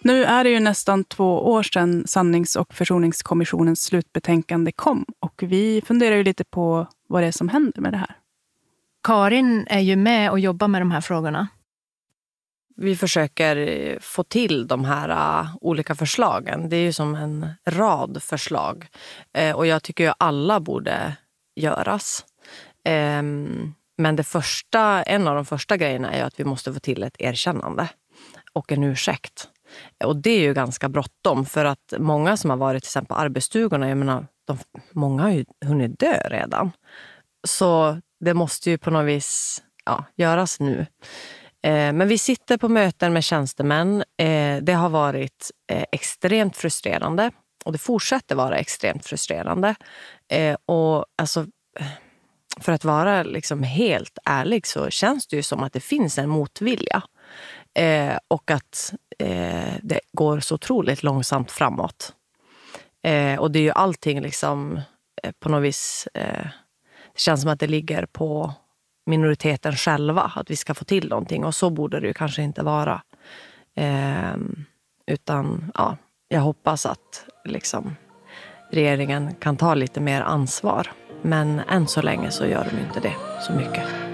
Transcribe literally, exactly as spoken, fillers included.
Nu är det ju nästan två år sedan Sannings- och försoningskommissionens slutbetänkande kom. Och vi funderar ju lite på vad det är som händer med det här. Karin är ju med och jobbar med de här frågorna. Vi försöker få till de här uh, olika förslagen. Det är ju som en rad förslag. Eh, och jag tycker ju alla borde göras. Eh, men det första, en av de första grejerna är att vi måste få till ett erkännande och en ursäkt. Och det är ju ganska bråttom, för att många som har varit till exempel på arbetsstugorna, jag menar, de, många har ju hunnit dö redan. Så det måste ju på något vis ja, göras nu. Eh, men vi sitter på möten med tjänstemän. Eh, det har varit eh, extremt frustrerande, och det fortsätter vara extremt frustrerande. Eh, och alltså, för att vara liksom helt ärlig så känns det ju som att det finns en motvilja. Eh, och att eh, det går så otroligt långsamt framåt. Eh, och det är ju allting liksom eh, på något vis, eh, det känns som att det ligger på minoriteten själva att vi ska få till någonting, och så borde det ju kanske inte vara. Eh, utan ja, jag hoppas att liksom regeringen kan ta lite mer ansvar, men än så länge så gör de inte det så mycket.